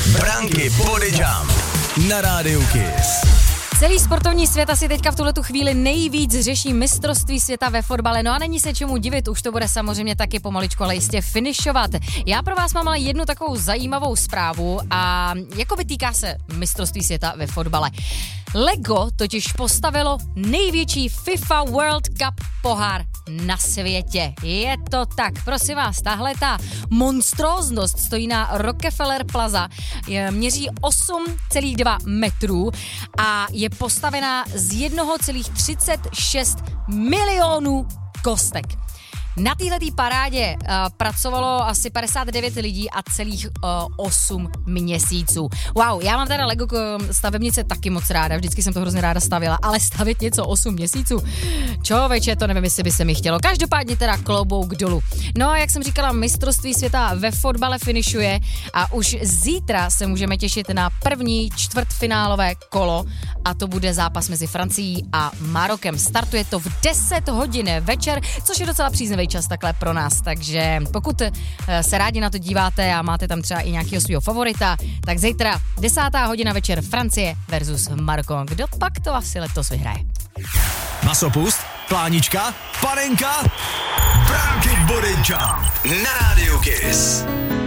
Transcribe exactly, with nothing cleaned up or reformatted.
Branky Body Jump na rádiu Kiss. Celý sportovní svět asi teďka v tuhletu chvíli nejvíc řeší mistrovství světa ve fotbale. No a není se čemu divit, už to bude samozřejmě taky pomaličku, ale jistě finišovat. Já pro vás mám ale jednu takovou zajímavou zprávu a jako vytýká se mistrovství světa ve fotbale. Lego totiž postavilo největší FIFA World Cup pohár na světě. Je to tak, prosím vás, tahle ta monstróznost stojí na Rockefeller Plaza, je, měří osm celá dva metrů a je postavená z jedna celá třicet šest milionů kostek. Na této parádě uh, pracovalo asi padesát devět lidí a celých uh, osm měsíců. Wow, já mám teda Lego stavebnice taky moc ráda, vždycky jsem to hrozně ráda stavila, ale stavit něco osm měsíců, člověče, to nevím, jestli by se mi chtělo. Každopádně teda klobouk dolů. No a jak jsem říkala, mistrovství světa ve fotbale finišuje a už zítra se můžeme těšit na první čtvrtfinálové kolo a to bude zápas mezi Francií a Marokem. Startuje to v deset hodin večer, což je docela příznivý čas takhle pro nás, takže pokud se rádi na to díváte a máte tam třeba i nějakého svého favorita, tak zítra desátá hodina večer Francie versus Maroko. Kdo pak to asi letos vyhraje? Masopust, plánička, panenka, Branky Body Jump na rádiu Kiss.